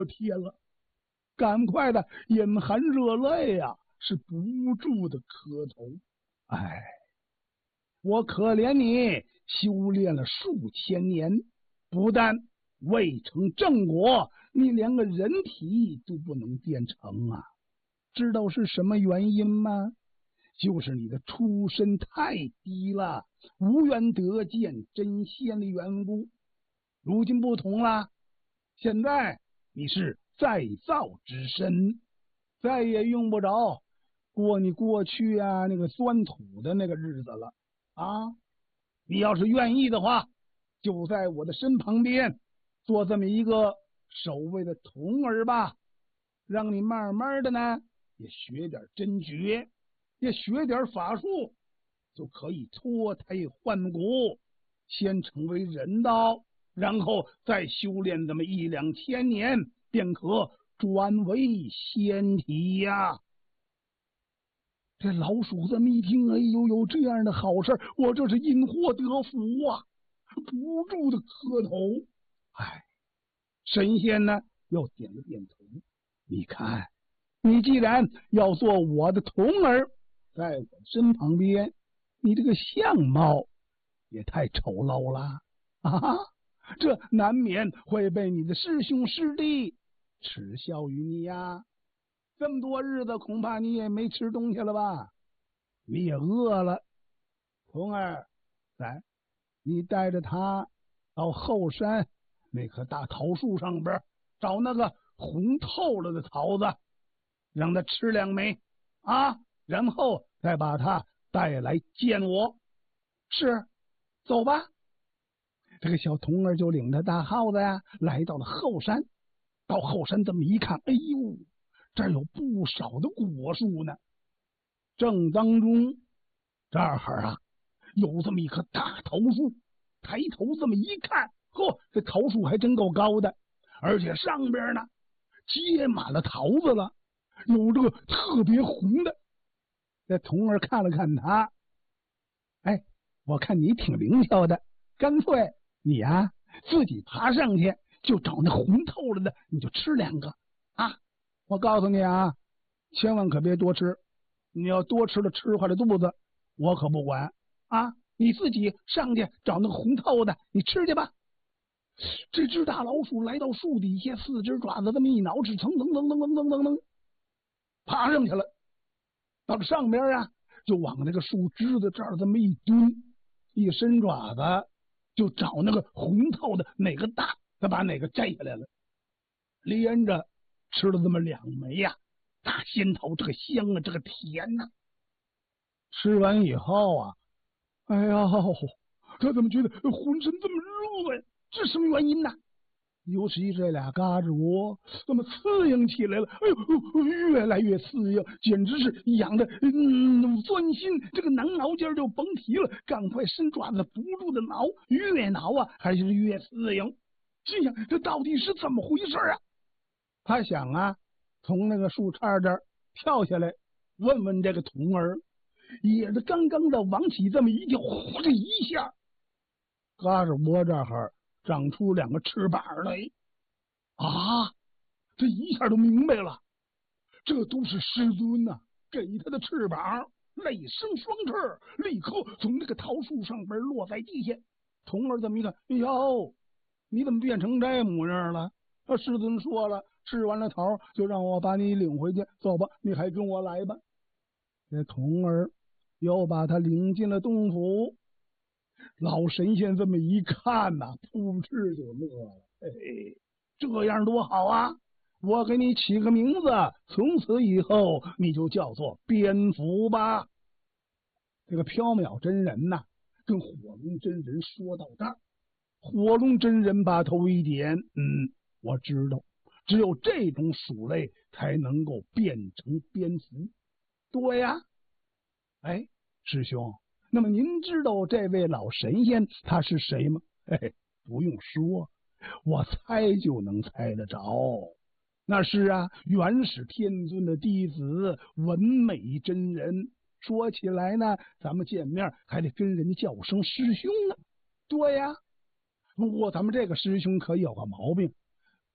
天了，赶快的眼含热泪呀，是不住的磕头。哎，我可怜你修炼了数千年，不但未成正果，你连个人体都不能变成啊！知道是什么原因吗？就是你的出身太低了，无缘得见真仙的缘故。如今不同了，现在你是再造之身，再也用不着过你过去啊那个钻土的那个日子了啊！你要是愿意的话，就在我的身旁边做这么一个守卫的童儿吧，让你慢慢的呢也学点真诀，也学点法术，就可以脱胎换骨，先成为人道，然后再修炼这么1-2千年，便可转为仙体呀。这老鼠这么一听，哎呦，有这样的好事，我这是因祸得福啊，不住的磕头。哎，神仙呢又点了点头。你看，你既然要做我的童儿，在我身旁边，你这个相貌也太丑陋了啊！这难免会被你的师兄师弟耻笑于你呀。这么多日子，恐怕你也没吃东西了吧？你也饿了。童儿，来，你带着他到后山那棵大桃树上边，找那个红透了的桃子，让他吃2枚啊，然后再把他带来见我。是，走吧。这个小童儿就领着大耗子呀，来到了后山。到后山这么一看，哎呦，这儿有不少的果树呢。正当中这儿啊有这么一棵大桃树，抬头这么一看，呵，这桃树还真够高的，而且上边呢结满了桃子了，有这个特别红的。这童儿看了看他，哎，我看你挺灵巧的，干脆你呀自己爬上去，就找那红透了的，你就吃2个啊！我告诉你啊，千万可别多吃，你要多吃了吃坏了肚子，我可不管啊！你自己上去找那个红透的，你吃去吧。这只大老鼠来到树底下，4只爪子这么一挠，是蹭蹭蹭蹭蹭蹭蹭蹭爬上去了。到了上边啊，就往那个树枝子这儿这么一蹲，一伸爪子就找那个红透的哪个大，再把哪个摘下来了，连着吃了这么2枚呀。大仙桃，这个香啊，这个甜呐。吃完以后啊，哎呀，他怎么觉得浑身这么热呀？这什么原因呢？尤其这俩嘎吱窝怎么刺痒起来了？哎呦，越来越刺痒，简直是痒的钻心，这个能挠劲儿就甭提了，赶快伸爪子不住的挠，越挠啊还是越刺痒。心想这到底是怎么回事啊？他想啊，从那个树杈这儿跳下来，问问这个童儿，也是刚刚的往起这么一跳，呼，这一下，嘎吱窝这儿长出2个翅膀来啊！这一下都明白了，这都是师尊呐给他的翅膀，累生双翅，立刻从那个桃树上边落在地下。童儿这么一看，哎呦，你怎么变成这模样了？师尊说了，吃完了桃就让我把你领回去，走吧，你还跟我来吧。这童儿又把他领进了洞府。老神仙这么一看呐，扑哧就乐了，嘿嘿，这样多好啊！我给你起个名字，从此以后你就叫做蝙蝠吧。这个缥缈真人呐，跟火龙真人说到这儿，火龙真人把头一点，我知道，只有这种鼠类才能够变成蝙蝠。对呀，哎，师兄，那么您知道这位老神仙他是谁吗？嘿嘿，不用说，我猜就能猜得着。那是啊，元始天尊的弟子文美真人。说起来呢，咱们见面还得跟人家叫声师兄呢。对呀，不过咱们这个师兄可有个毛病，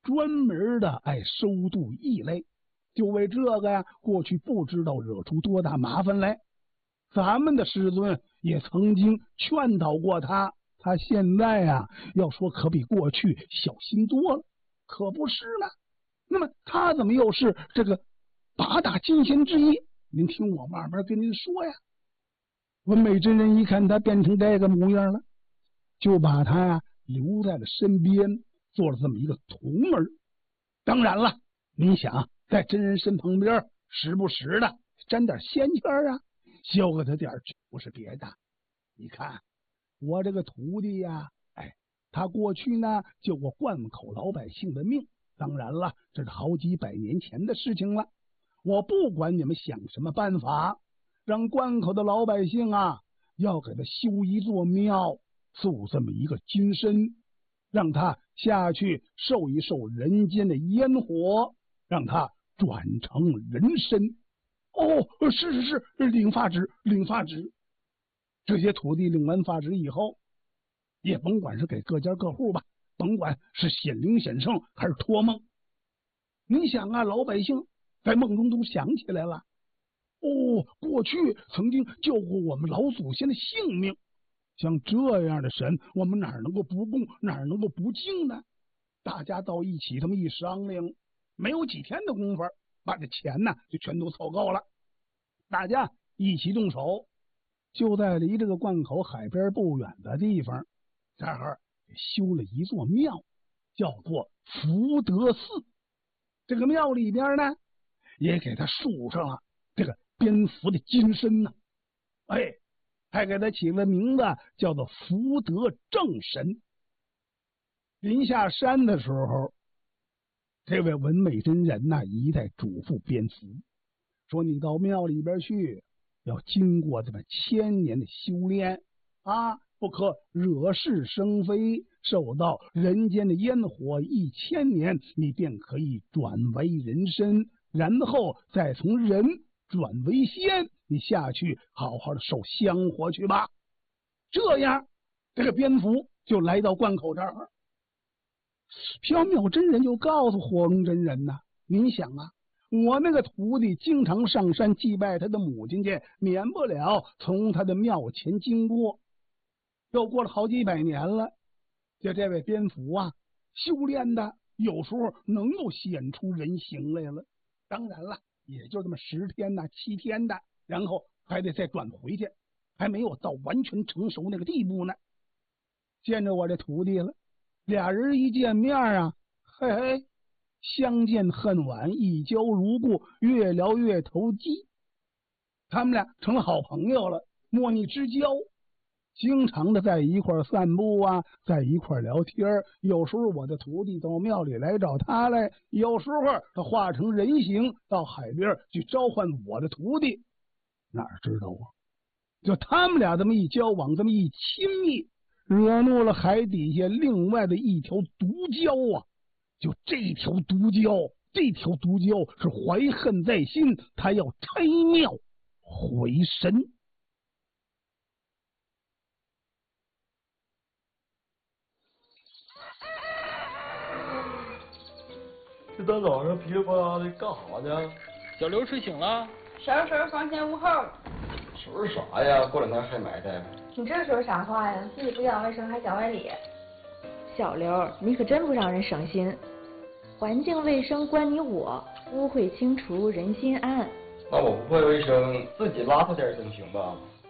专门的收渡异类，就为这个呀，过去不知道惹出多大麻烦来。咱们的师尊也曾经劝导过他，他现在呀，要说可比过去小心多了，可不是吗？那么他怎么又是这个8大金仙之一？您听我慢慢跟您说呀。文美真人一看他变成这个模样了，就把他呀留在了身边，做了这么一个童儿。当然了，您想在真人身旁边时不时的沾点仙气儿啊，教给他点不是别的。你看我这个徒弟呀，他过去呢救过灌口老百姓的命，当然了，这是好几百年前的事情了。我不管你们想什么办法，让灌口的老百姓啊，要给他修一座庙，塑这么一个金身，让他下去受一受人间的烟火，让他转成人身。哦，是，领发旨。这些徒弟领完发旨以后，也甭管是给各家各户吧，甭管是显灵显圣还是托梦，你想啊，老百姓在梦中都想起来了，过去曾经救过我们老祖先的性命，像这样的神，我们哪能够不供，哪能够不敬呢？大家到一起这么一商量，没有几天的功夫，把这钱呢就全都凑够了。大家一起动手，就在离这个灌口海边不远的地方，这儿修了一座庙，叫做福德寺。这个庙里边呢，也给他竖上了这个蝙蝠的金身呢，还给他起了名字叫做福德正神。临下山的时候，这位文美真人呐，一再嘱咐蝙蝠说：“你到庙里边去，要经过这么1000年的修炼啊，不可惹是生非，受到人间的烟火1000年，你便可以转为人身，然后再从人转为仙，你下去好好的受香火去吧。”这样，这个蝙蝠就来到灌口这儿。缥缈真人就告诉火龙真人呐：“您想啊，我那个徒弟经常上山祭拜他的母亲去，免不了从他的庙前经过。又过了好几百年了，就这位蝙蝠啊，修炼的有时候能够显出人形来了。当然了，也就这么10天呐、7天的，然后还得再转回去，还没有到完全成熟那个地步呢。见着我这徒弟了，俩人一见面啊，相见恨晚，一交如故，越聊越投机。他们俩成了好朋友了，莫逆之交，经常的在一块散步啊，在一块聊天。有时候我的徒弟到庙里来找他来，有时候他化成人形到海边去召唤我的徒弟。哪知道啊，就他们俩这么一交往，这么一亲密，惹怒了海底下另外的一条毒蛟啊！就这条毒蛟是怀恨在心，他要拆庙回神。 这大早上噼里啪啦的干啥呢？ 小刘睡醒了， 收拾房前屋后。 收拾啥呀？过两天还埋汰。 你这说啥话呀？自己不讲卫生还讲外理。 小刘，你可真不让人省心。环境卫生关你我，污秽清除人心安。 那我不会卫生，自己邋遢点总行吧？